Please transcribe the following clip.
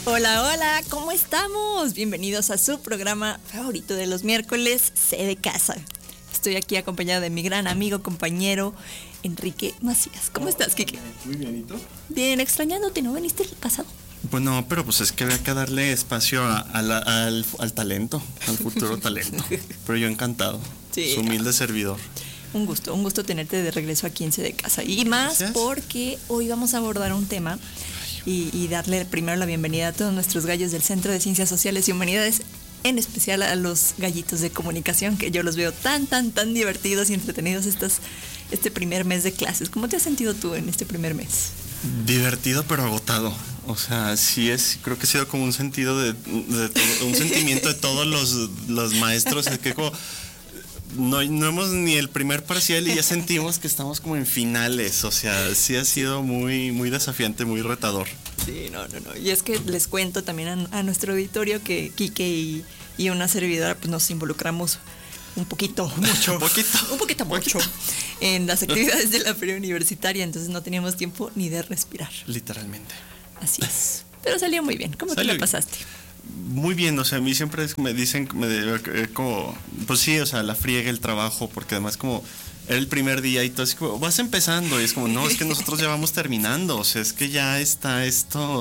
Hola, hola, ¿cómo estamos? Bienvenidos a su programa favorito de los miércoles, C de Casa. Estoy aquí acompañada de mi gran amigo, compañero, Enrique Macías. ¿Cómo estás, Kike? Muy bien, ¿y tú? Bien, extrañándote, ¿no veniste el pasado? Bueno, pero pues es que había que darle espacio al talento, al futuro talento. Pero yo encantado, Sí. su humilde servidor. Un gusto tenerte de regreso aquí en C de Casa. Y más Gracias. porque hoy vamos a abordar un tema y darle primero la bienvenida a todos nuestros gallos del Centro de Ciencias Sociales y Humanidades, en especial a los gallitos de comunicación, que yo los veo tan divertidos y entretenidos este primer mes de clases. ¿Cómo te has sentido tú en este primer mes? Divertido pero agotado. O sea, creo que ha sido como un sentido un sentimiento de todos los maestros. Es que como no hemos ni el primer parcial y ya sentimos que estamos como en finales. O sea, sí ha sido muy desafiante, muy retador. Sí, no. Y es que les cuento también a nuestro auditorio que Quique y una servidora pues nos involucramos un poquito mucho en las actividades de la feria universitaria, entonces no teníamos tiempo ni de respirar. Literalmente. Así es. Pero salió muy bien. ¿Cómo te la pasaste? Muy bien, o sea, a mí siempre me dicen como, pues sí, o sea, la friega, el trabajo, porque además como era el primer día y todo, así como, vas empezando, y es como, no, es que nosotros ya vamos terminando, o sea, es que ya está esto